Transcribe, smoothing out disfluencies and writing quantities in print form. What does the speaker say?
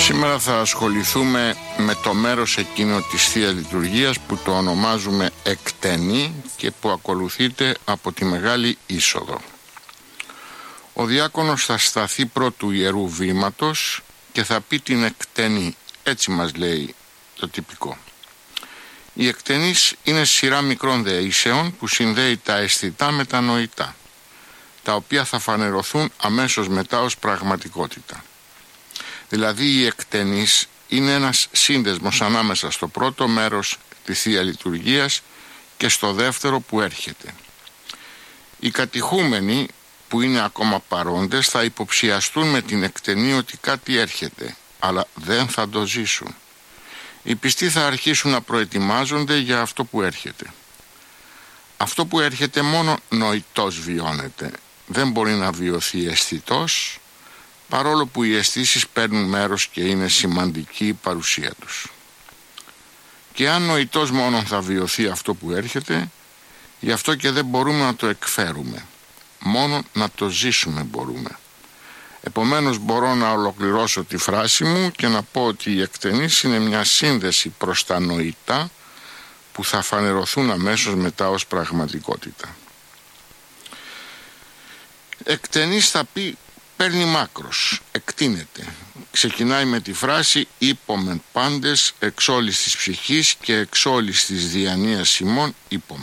Σήμερα θα ασχοληθούμε με το μέρος εκείνο της Θείας Λειτουργίας που το ονομάζουμε εκτενή και που ακολουθείται από τη Μεγάλη Είσοδο. Ο διάκονος θα σταθεί πρώτου Ιερού Βήματος και θα πει την εκτενή, έτσι μας λέει το τυπικό. Η εκτενής είναι σειρά μικρών δεήσεων που συνδέει τα αισθητά με τα νοητά, τα οποία θα φανερωθούν αμέσως μετά ως πραγματικότητα. Δηλαδή η εκτενής είναι ένας σύνδεσμος ανάμεσα στο πρώτο μέρος της Θεία Λειτουργίας και στο δεύτερο που έρχεται. Οι κατηχούμενοι που είναι ακόμα παρόντες θα υποψιαστούν με την εκτενή ότι κάτι έρχεται, αλλά δεν θα το ζήσουν. Οι πιστοί θα αρχίσουν να προετοιμάζονται για αυτό που έρχεται. Αυτό που έρχεται μόνο νοητός βιώνεται. Δεν μπορεί να βιωθεί αισθητός, παρόλο που οι αισθήσεις παίρνουν μέρος και είναι σημαντική η παρουσία τους. Και αν νοητός μόνο θα βιωθεί αυτό που έρχεται, γι' αυτό και δεν μπορούμε να το εκφέρουμε. Μόνο να το ζήσουμε μπορούμε. Επομένως μπορώ να ολοκληρώσω τη φράση μου και να πω ότι η εκτενής είναι μια σύνδεση προς τα νοητά που θα φανερωθούν αμέσως μετά ως πραγματικότητα. Εκτενής θα πει παίρνει μάκρος, εκτείνεται. Ξεκινάει με τη φράση «Είπομεν πάντες εξ όλης της ψυχής και εξ όλης της διανοίας ημών είπομεν».